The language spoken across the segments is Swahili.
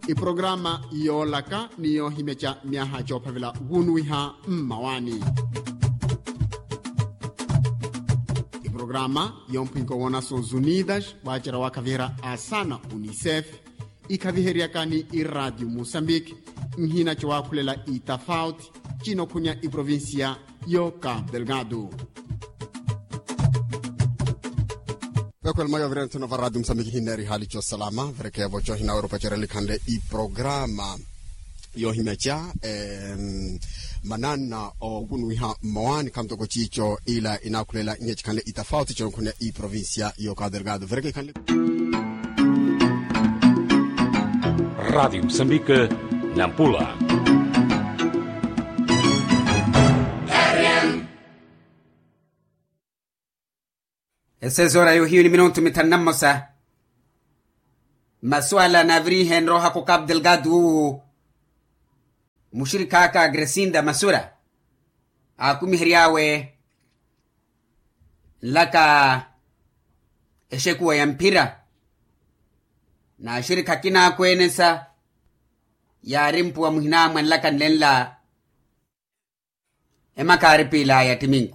Iprograma yolaka niyo himecha miaha jopavila gunuiha mmawani. Iprograma yompinko wa Nações Unidas wachara wakavira asana UNICEF ikaviheriakani iRadio Moçambique nhina chwa kulela itafauti chino kunya iprovinsia yo Cabo Delgado. Kwa mayo vile tuna Radio Moçambique hineri hali cho salama vreke vocho hina Europa chereli kande I programa yo himecha manana o gunuiha moani kamtoko chicho ila inakulela nyechi kande itafauti chino kunya I provincia yo Cabo Delgado vreke kande Radio Moçambique Nampula. Esezora yo hiyo ni minuto mitanamosa. Maswala na vrihen roha ko Cabo Delgado. Mushirika ka Grecinda Masura. Akumihriawe laka eshekuwa ya mpira. Na shirika kina kwenesa ya rimpu wa muhinamu laka nlenla emakaripila ya timinku.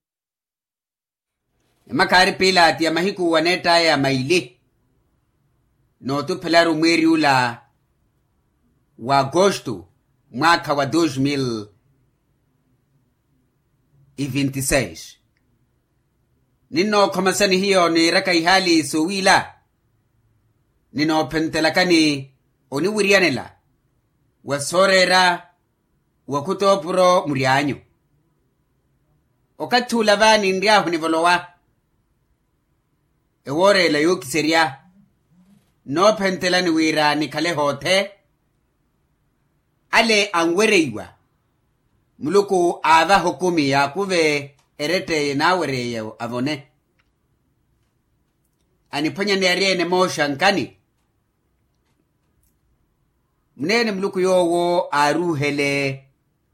Makaripila ati ya mahiku waneta ya maili no tu pelaru mweri ula wa agosto mwaka wa 2026 nino komasani hiyo ni raka ihali suwila nino pentelakani oni wirianela wa sorera wa kutopuro murianyo okatula vani ndiahu nivolowa ewore la yoki seria no pentelani wira ni kale hote ale anwereiwa muluku ava hukumi ya kuve erete na were ya avone aniponya ni ariene mosha nkani mnene muluku yowo aruhele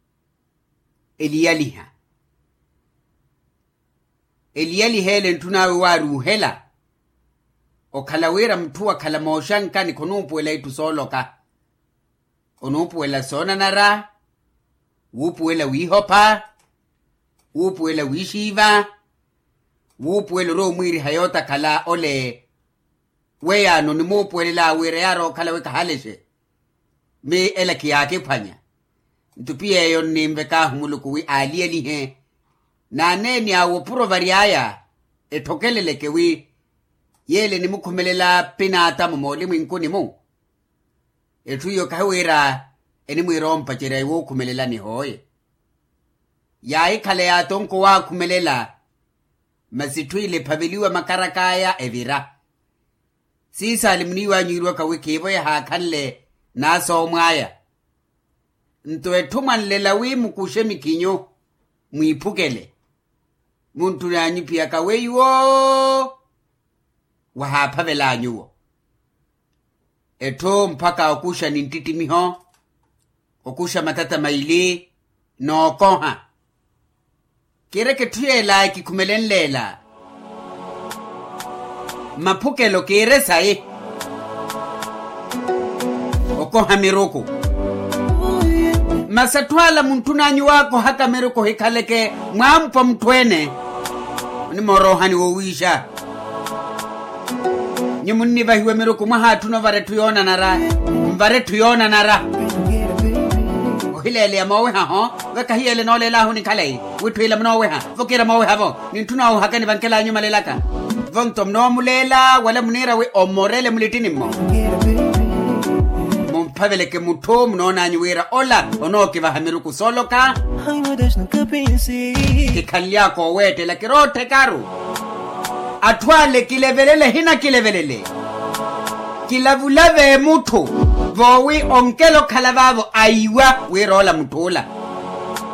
eliyali hele ntunawe waruhela okalawira mtuwa kalamoshanka ni konupuela itusoloka onupuela sonanara wupuela wihopa wupuela wishiva wupuela ro mwiri hayota kala ole weya no nimupuela la wire yaro kalawe kahaleshe me ela kiyake panya ntupie yon nimbeka humuluku wi aliyelihe na neni awo puro variaya etokelele kewi yele ni mukumelela pinata momoli mwinkuni mu etuyo kahwira eni mwirompa chira iwo kumelela ni hoye ya ikale ya tonko wa kumelela masitwile paviliwa makarakaya evira sisa alimniwa nyirwa kawikivo ya hakanle naso mwaya nto etuman lelawi mukushe mikinyo mwipukele muntu yanyi pia kaweyo wahapa velanyuo eto mpaka okusha nintiti miho okusha matata maili no koha kireke tuyela ikikumelenlela mapukelo kire sai okoha miruku masatwala muntunanyi wako haka miruku hikaleke mwampa mtwene ni morohani wowisha nyimunni bahiwe miruku mahatu no vare tuyona nara ohilele amawe ha weka hiele no lela huni kale witwila mnowe ha vokira mawe havo nintuna o hakani bankela nyuma lelaka vontom no mulela wala munira we omorele mulitini mo mumpavele ke muto mnona nyiwira ola onoki bahamiruku soloka kikalya ko wete la kirote karu atwale kilevelele hina kilevelele kilavulave mutu vowi onkelo kalavavo aiwa wirola mutula